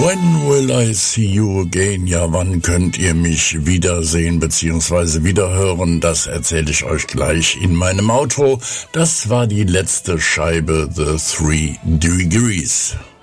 When will I see you again? Ja, wann könnt ihr mich wiedersehen bzw. wiederhören? Das erzähle ich euch gleich in meinem Outro. Das war die letzte Scheibe, The 3 Degrees.